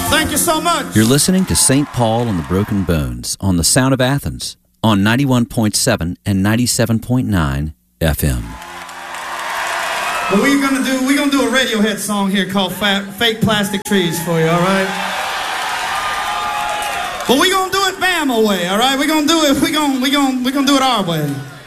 Thank you so much. You're listening to St. Paul and the Broken Bones on the Sound of Athens on 91.7 and 97.9 FM. Well, we're gonna do a Radiohead song here called "Fake Plastic Trees" for you. All right. But we're gonna do it Bama way. All right. We're gonna do it. We're gonna do it our way.